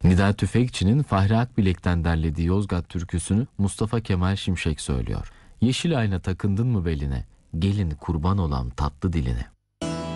Nida Tüfekçi'nin Fahri Akbilek'ten derlediği Yozgat türküsünü Mustafa Kemal Şimşek söylüyor. Yeşil ayna takındın mı beline, gelin kurban olan tatlı diline.